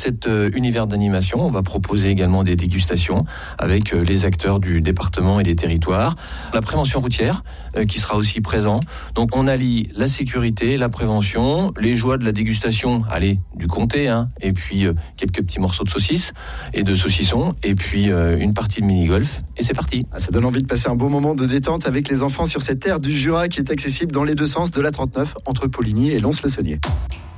cet univers d'animation, on va proposer également des dégustations avec les acteurs du département et des territoires. La prévention routière qui sera aussi présent. Donc on allie la sécurité, la prévention, les joies de la dégustation, du comté, et puis quelques petits morceaux de saucisses et de saucissons, et puis une partie de mini-golf, et c'est parti. Ça donne envie de passer un bon moment de détente avec les enfants sur cette terre du Jura qui est accessible dans les deux sens de la 39 entre Poligny et Lons-le-Saunier.